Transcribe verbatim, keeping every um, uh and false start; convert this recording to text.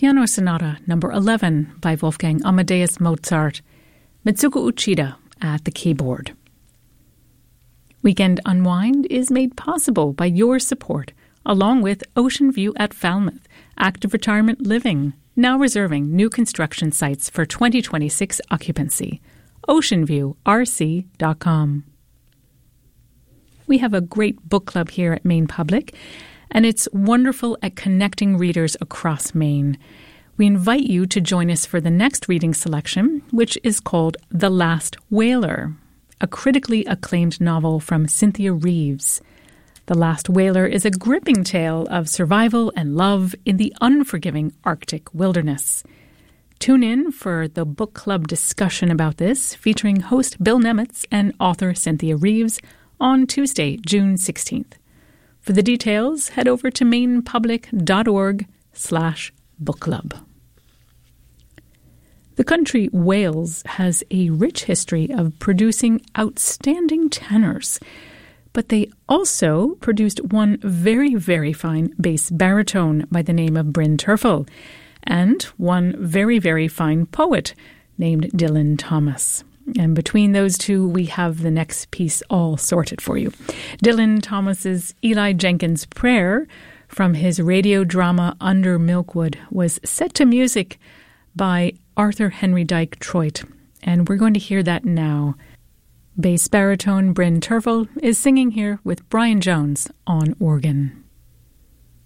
Piano Sonata number eleven by Wolfgang Amadeus Mozart, Mitsuko Uchida at the keyboard. Weekend Unwind is made possible by your support, along with Ocean View at Falmouth, Active Retirement Living, now reserving new construction sites for twenty twenty-six occupancy. ocean view r c dot com. We have a great book club here at Maine Public, and it's wonderful at connecting readers across Maine. We invite you to join us for the next reading selection, which is called The Last Whaler, a critically acclaimed novel from Cynthia Reeves. The Last Whaler is a gripping tale of survival and love in the unforgiving Arctic wilderness. Tune in for the book club discussion about this, featuring host Bill Nemitz and author Cynthia Reeves, on Tuesday, June sixteenth. For the details, head over to mainepublic.org slash book club. The country Wales has a rich history of producing outstanding tenors, but they also produced one very, very fine bass baritone by the name of Bryn Terfel, and one very, very fine poet named Dylan Thomas. And between those two, we have the next piece all sorted for you. Dylan Thomas's Eli Jenkins' Prayer from his radio drama Under Milkwood was set to music by Arthur Henry Dyke Troit, and we're going to hear that now. Bass baritone Bryn Terfel is singing here with Brian Jones on organ.